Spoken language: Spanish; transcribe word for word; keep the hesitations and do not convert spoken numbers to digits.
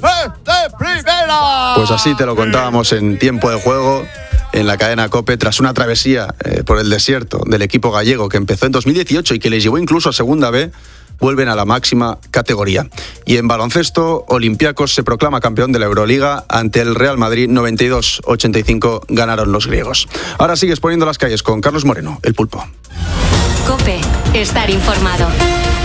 de primera. Pues así te lo contábamos en Tiempo de Juego, en la cadena COPE, tras una travesía eh, por el desierto del equipo gallego que empezó en dos mil dieciocho y que les llevó incluso a Segunda B, vuelven a la máxima categoría. Y en baloncesto, Olympiacos se proclama campeón de la Euroliga ante el Real Madrid. Noventa y dos a ochenta y cinco ganaron los griegos. Ahora sigues poniendo las calles con Carlos Moreno, el Pulpo. COPE, estar informado.